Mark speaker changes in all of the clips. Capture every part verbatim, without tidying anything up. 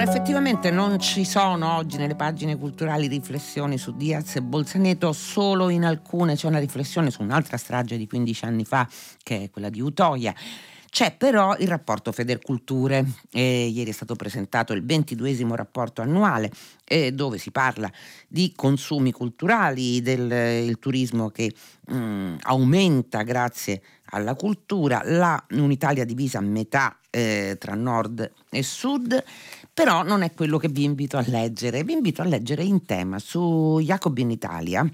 Speaker 1: effettivamente non ci sono oggi nelle pagine culturali riflessioni su Diaz e Bolzaneto, solo in alcune c'è una riflessione su un'altra strage di quindici anni fa, che è quella di Utoia. C'è però il rapporto Federculture, eh, ieri è stato presentato il ventiduesimo rapporto annuale, eh, dove si parla di consumi culturali, del il turismo che mh, aumenta grazie alla cultura, la, un'Italia divisa a metà eh, tra nord e sud. Però non è quello che vi invito a leggere. Vi invito a leggere in tema su Jacobin Italia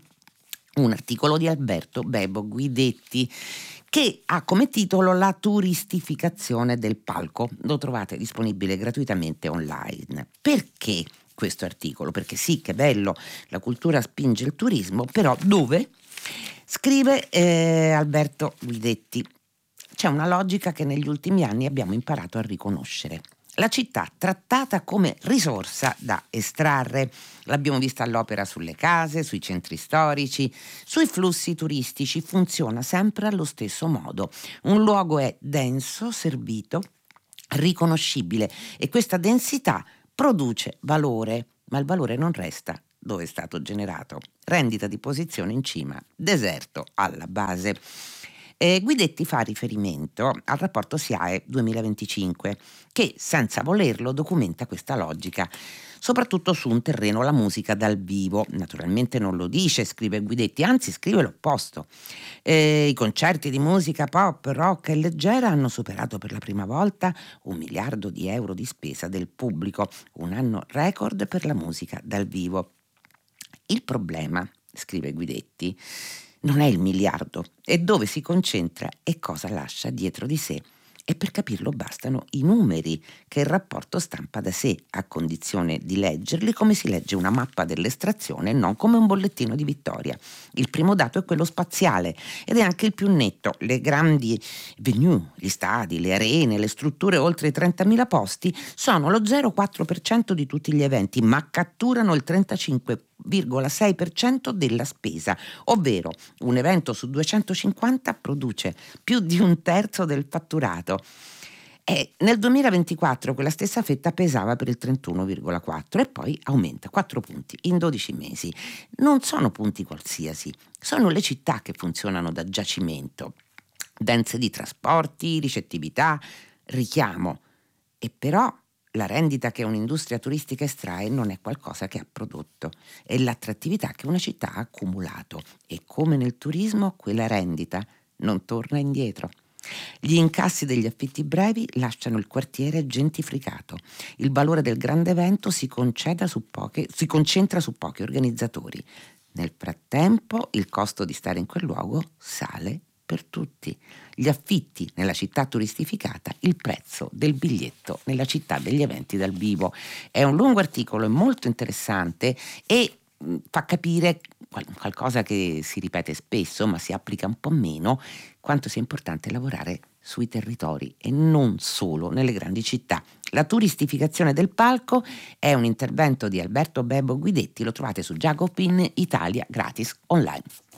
Speaker 1: un articolo di Alberto Bebo Guidetti che ha come titolo La turistificazione del palco. Lo trovate disponibile gratuitamente online. Perché questo articolo? Perché sì, che bello, la cultura spinge il turismo, però dove? Scrive eh, Alberto Guidetti. C'è una logica che negli ultimi anni abbiamo imparato a riconoscere. La città trattata come risorsa da estrarre. L'abbiamo vista all'opera sulle case, sui centri storici, sui flussi turistici. Funziona sempre allo stesso modo. Un luogo è denso, servito, riconoscibile e questa densità produce valore, ma il valore non resta dove è stato generato. Rendita di posizione in cima, deserto alla base. Eh, Guidetti fa riferimento al rapporto S I A E duemilaventicinque che senza volerlo documenta questa logica, soprattutto su un terreno, la musica dal vivo. Naturalmente non lo dice, scrive Guidetti, anzi scrive l'opposto. Eh, I concerti di musica pop, rock e leggera hanno superato per la prima volta un miliardo di euro di spesa del pubblico, un anno record per la musica dal vivo. Il problema, scrive Guidetti, non è il miliardo, è dove si concentra e cosa lascia dietro di sé. E per capirlo bastano i numeri che il rapporto stampa da sé, a condizione di leggerli come si legge una mappa dell'estrazione e non come un bollettino di vittoria. Il primo dato è quello spaziale ed è anche il più netto. Le grandi venue, gli stadi, le arene, le strutture oltre i trentamila posti sono lo zero virgola quattro per cento di tutti gli eventi, ma catturano il trentacinque virgola sei per cento della spesa, ovvero un evento su duecentocinquanta produce più di un terzo del fatturato. E nel duemilaventiquattro quella stessa fetta pesava per il trentuno virgola quattro e poi aumenta quattro punti in dodici mesi. Non sono punti qualsiasi, sono le città che funzionano da giacimento, dense di trasporti, ricettività, richiamo. E però la rendita che un'industria turistica estrae non è qualcosa che ha prodotto, è l'attrattività che una città ha accumulato e come nel turismo quella rendita non torna indietro. Gli incassi degli affitti brevi lasciano il quartiere gentrificato. Il valore del grande evento si, conceda su poche, si concentra su pochi organizzatori. Nel frattempo il costo di stare in quel luogo sale per tutti. Gli affitti nella città turistificata, il prezzo del biglietto nella città degli eventi dal vivo. È un lungo articolo, è molto interessante e mh, fa capire qual- qualcosa che si ripete spesso ma si applica un po' meno, quanto sia importante lavorare sui territori e non solo nelle grandi città. La turistificazione del palco è un intervento di Alberto Bebo Guidetti, lo trovate su Jacobin Italia gratis online.